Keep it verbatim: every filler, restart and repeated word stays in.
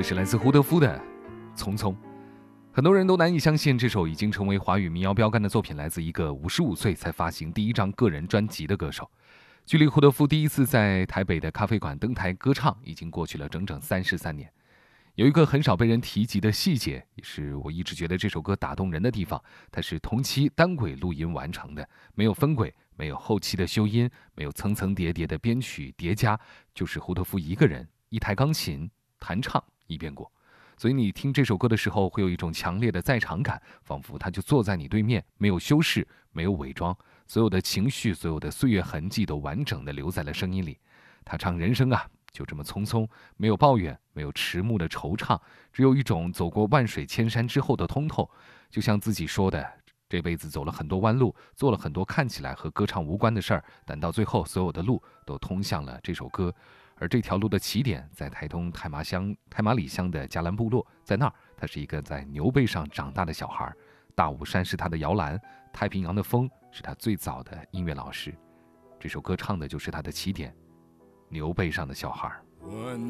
这是来自胡德夫的《匆匆》。很多人都难以相信，这首已经成为华语民谣标杆的作品来自一个五十五岁才发行第一张个人专辑的歌手。距离胡德夫第一次在台北的咖啡馆登台歌唱已经过去了整整三十三年。有一个很少被人提及的细节，也是我一直觉得这首歌打动人的地方，它是同期单轨录音完成的，没有分轨，没有后期的修音，没有层层叠叠的编曲叠加，就是胡德夫一个人一台钢琴弹唱一遍过。所以你听这首歌的时候会有一种强烈的在场感，仿佛他就坐在你对面，没有修饰，没有伪装，所有的情绪，所有的岁月痕迹都完整的留在了声音里。他唱人生啊就这么匆匆，没有抱怨，没有迟暮的惆怅，只有一种走过万水千山之后的通透。就像自己说的，这辈子走了很多弯路，做了很多看起来和歌唱无关的事儿，但到最后所有的路都通向了这首歌。而这条路的起点在台东太麻乡太麻里乡的嘉兰部落，在那儿他是一个在牛背上长大的小孩，大武山是他的摇篮，太平洋的风是他最早的音乐老师。这首歌唱的就是他的起点，牛背上的小孩。